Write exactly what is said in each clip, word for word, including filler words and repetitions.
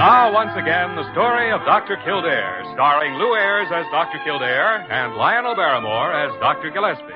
Now, once again, the story of Doctor Kildare, starring Lou Ayres as Doctor Kildare and Lionel Barrymore as Doctor Gillespie.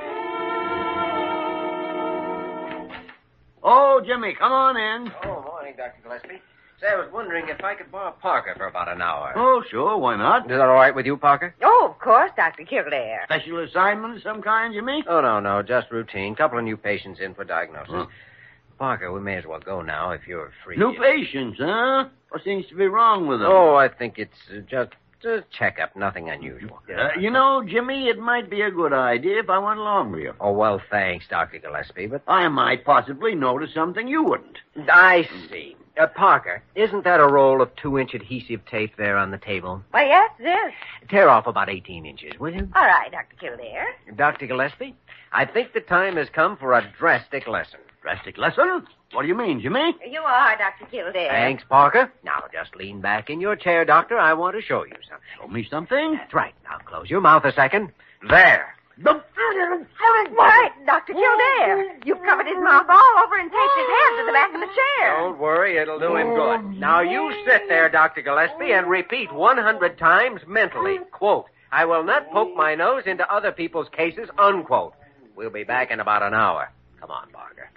Oh, Jimmy, come on in. Oh, morning, Doctor Gillespie. Say, I was wondering if I could borrow Parker for about an hour. Oh, sure, why not? Is that all right with you, Parker? Oh, of course, Doctor Kildare. Special assignment of some kind, Jimmy? Oh, no, no, just routine. Couple of new patients in for diagnosis. Huh. Parker, we may as well go now if you're free. New patients, huh? What seems to be wrong with them? Oh, I think it's uh, just a checkup, nothing unusual. Uh, you know, Jimmy, it might be a good idea if I went along with you. Oh, well, thanks, Doctor Gillespie, but... I might possibly notice something you wouldn't. I see. Uh, Parker, isn't that a roll of two-inch adhesive tape there on the table? Why, yes, yes. Tear off about eighteen inches, will you? All right, Doctor Kildare. Doctor Gillespie, I think the time has come for a drastic lesson. Drastic lesson? What do you mean, Jimmy? You are, Doctor Kildare. Thanks, Parker. Now, just lean back in your chair, Doctor. I want to show you something. Show me something? That's right. Now, close your mouth a second. There. Why, Doctor Kildare, you've covered his mouth all over and taped his head to the back of the chair. Don't worry, it'll do him good. Now, you sit there, Doctor Gillespie, and repeat one hundred times mentally, quote, I will not poke my nose into other people's cases, unquote. We'll be back in about an hour. Come on, Parker.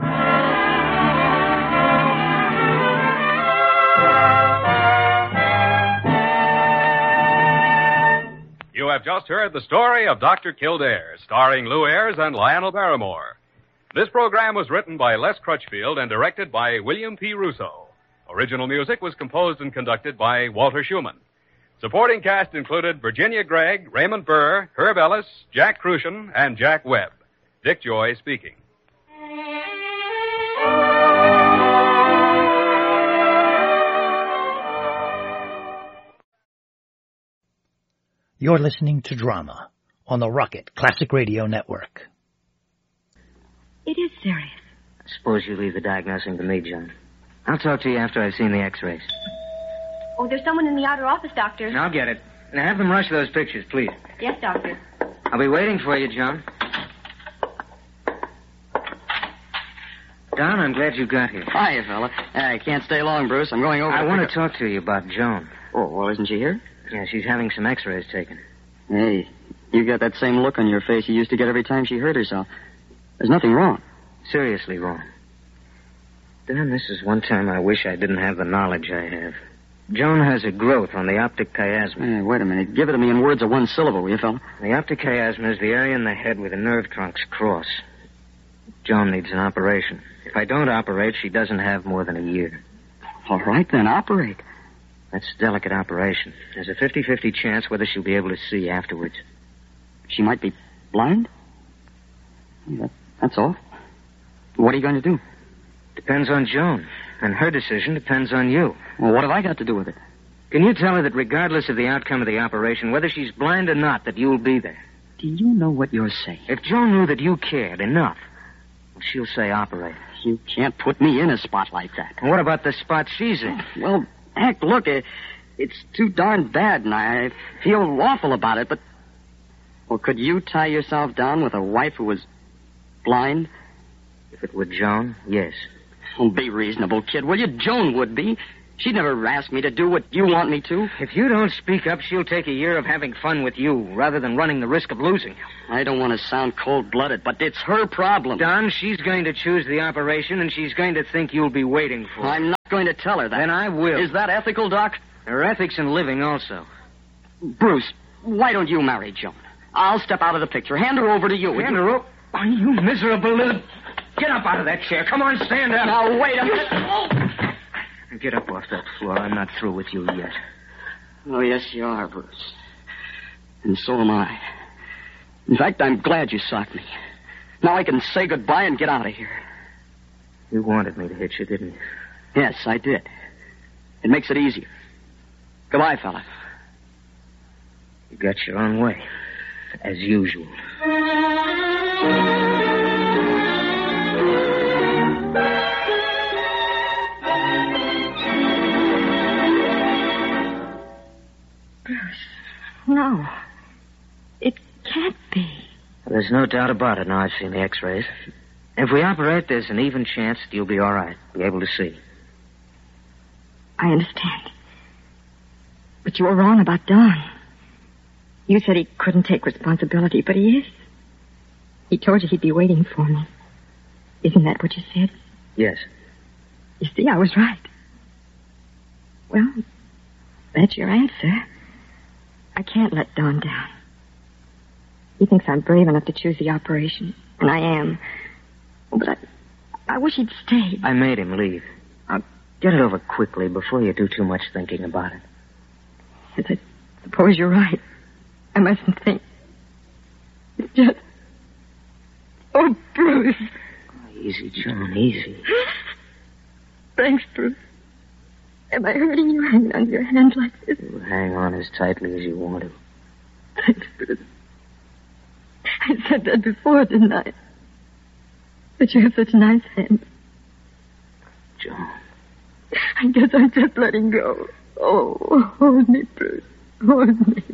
You have just heard the story of Doctor Kildare, starring Lou Ayres and Lionel Barrymore. This program was written by Les Crutchfield and directed by William P. Russo. Original music was composed and conducted by Walter Schumann. Supporting cast included Virginia Gregg, Raymond Burr, Herb Ellis, Jack Crucian, and Jack Webb. Dick Joy speaking. You're listening to Drama on the Rocket Classic Radio Network. It is serious. I suppose you leave the diagnosing to me, John. I'll talk to you after I've seen the x-rays. Oh, there's someone in the outer office, Doctor. I'll get it. Now have them rush those pictures, please. Yes, Doctor. I'll be waiting for you, John. Don, I'm glad you got here. Hiya, fella. I can't stay long, Bruce. I'm going over I to want pick to up... talk to you about Joan. Oh, well, isn't she here? Yeah, she's having some x-rays taken. Hey, you got that same look on your face you used to get every time she hurt herself. There's nothing wrong. Seriously wrong. Don, this is one time I wish I didn't have the knowledge I have. Joan has a growth on the optic chiasma. Hey, wait a minute. Give it to me in words of one syllable, will you, fella? The optic chiasma is the area in the head where the nerve trunks cross. Joan needs an operation. If I don't operate, she doesn't have more than a year. All right, then, operate. That's a delicate operation. There's a fifty-fifty chance whether she'll be able to see afterwards. She might be blind? That, that's all. What are you going to do? Depends on Joan. And her decision depends on you. Well, what have I got to do with it? Can you tell her that regardless of the outcome of the operation, whether she's blind or not, that you'll be there? Do you know what you're saying? If Joan knew that you cared enough, well, she'll say operate. You can't put me in a spot like that. And what about the spot she's in? Well, heck, look, it, it's too darn bad, and I feel awful about it, but... Well, could you tie yourself down with a wife who was blind? If it were Joan, yes. Oh, be reasonable, kid, will you? Joan would be. She'd never ask me to do what you want me to. If you don't speak up, she'll take a year of having fun with you rather than running the risk of losing you. I don't want to sound cold-blooded, but it's her problem. Don, she's going to choose the operation, and she's going to think you'll be waiting for her. I'm not going to tell her that. Then I will. Is that ethical, Doc? There are ethics in living also. Bruce, why don't you marry Joan? I'll step out of the picture. Hand her over to you. Hand her over? Oh, you miserable little... Get up out of that chair. Come on, stand up. Now, wait a minute. Get up off that floor. I'm not through with you yet. Oh, yes, you are, Bruce. And so am I. In fact, I'm glad you socked me. Now I can say goodbye and get out of here. You wanted me to hit you, didn't you? Yes, I did. It makes it easier. Goodbye, fella. You got your own way, as usual. No. It can't be. There's no doubt about it now I've seen the x-rays. If we operate, there's an even chance that you'll be all right. Be able to see. I understand. But you were wrong about Don. You said he couldn't take responsibility, but he is. He told you he'd be waiting for me. Isn't that what you said? Yes. You see, I was right. Well, that's your answer. I can't let Don down. He thinks I'm brave enough to choose the operation, and I am. But I, I wish he'd stayed. I made him leave. I'll get it over quickly before you do too much thinking about it. Yes, I suppose you're right. I mustn't think. It's just... Oh, Bruce. Easy, John, easy. Thanks, Bruce. Am I hurting you hanging on your hand like this? You hang on as tightly as you want to. Thanks, Bruce. I said that before, didn't I? But you have such nice hands. John. I guess I'm just letting go. Oh, hold me, Bruce. Hold me.